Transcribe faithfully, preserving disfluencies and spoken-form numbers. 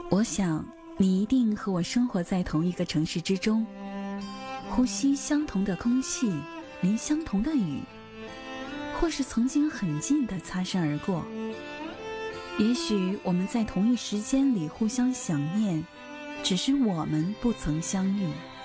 我想你一定和我生活在同一个城市之中，呼吸相同的空气，淋相同的雨，或是曾经很近的擦身而过。也许我们在同一时间里互相想念，只是我们不曾相遇。